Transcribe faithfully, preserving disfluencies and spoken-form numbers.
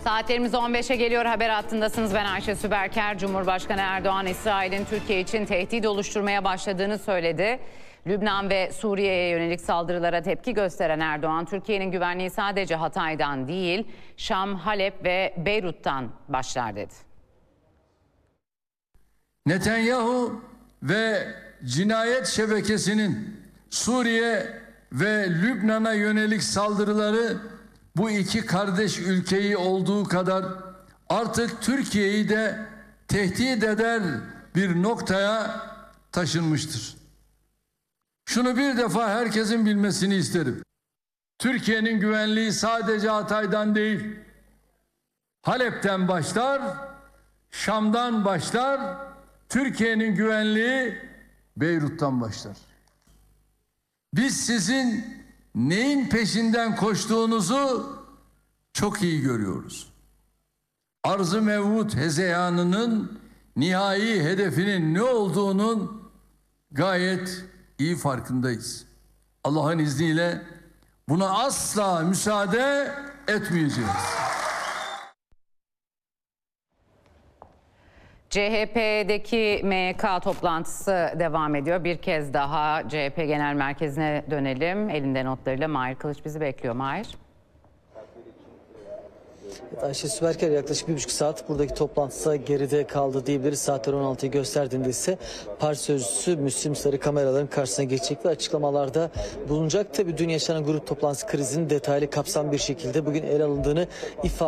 Saatlerimiz on beşe geliyor. Haber hattındasınız. Ben Ayşe Süberker. Cumhurbaşkanı Erdoğan, İsrail'in Türkiye için tehdit oluşturmaya başladığını söyledi. Lübnan ve Suriye'ye yönelik saldırılara tepki gösteren Erdoğan, Türkiye'nin güvenliği sadece Hatay'dan değil, Şam, Halep ve Beyrut'tan başlar dedi. Netanyahu ve cinayet şebekesinin Suriye ve Lübnan'a yönelik saldırıları bu iki kardeş ülkeyi olduğu kadar artık Türkiye'yi de tehdit eder bir noktaya taşınmıştır. Şunu bir defa herkesin bilmesini isterim. Türkiye'nin güvenliği sadece Hatay'dan değil, Halep'ten başlar, Şam'dan başlar, Türkiye'nin güvenliği Beyrut'tan başlar. Biz sizin neyin peşinden koştuğunuzu çok iyi görüyoruz. Arz-ı mevut hezeyanının nihai hedefinin ne olduğunun gayet iyi farkındayız. Allah'ın izniyle buna asla müsaade etmeyeceğiz. C H P'deki M K toplantısı devam ediyor. Bir kez daha C H P Genel Merkezi'ne dönelim. Elinde notlarıyla Mahir Kılıç bizi bekliyor. Mahir. Ayşe Süberker, yaklaşık bir buçuk saat buradaki toplantısı geride kaldı diyebiliriz. Saatler on altıyı gösterdiğinde ise parti sözcüsü Müslim Sarı kameraların karşısına geçecek ve açıklamalarda bulunacak. Tabii dün yaşanan grup toplantısı krizinin detaylı, kapsamlı bir şekilde bugün ele alındığını ifade